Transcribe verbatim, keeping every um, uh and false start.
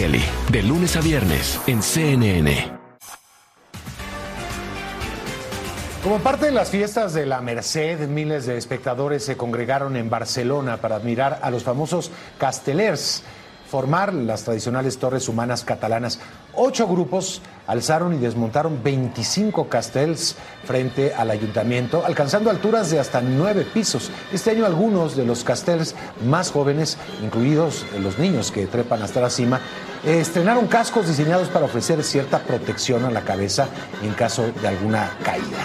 Kelly, de lunes a viernes en C N N. Como parte de las fiestas de la Merced, miles de espectadores se congregaron en Barcelona para admirar a los famosos Castellers, formar las tradicionales torres humanas catalanas. Ocho grupos alzaron y desmontaron veinticinco castells frente al ayuntamiento, alcanzando alturas de hasta nueve pisos. Este año algunos de los castells más jóvenes, incluidos los niños que trepan hasta la cima, eh, estrenaron cascos diseñados para ofrecer cierta protección a la cabeza en caso de alguna caída.